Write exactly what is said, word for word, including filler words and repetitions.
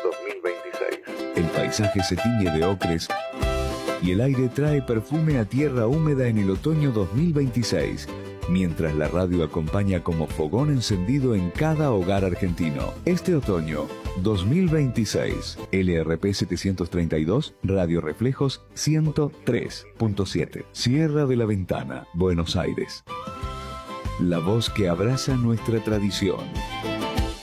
dos mil veintiséis. El paisaje se tiñe de ocres y el aire trae perfume a tierra húmeda en el otoño dos mil veintiséis, mientras la radio acompaña como fogón encendido en cada hogar argentino. Este otoño dos mil veintiséis, L R P setecientos treinta y dos, Radio Reflejos ciento tres punto siete, Sierra de la Ventana, Buenos Aires. La voz que abraza nuestra tradición.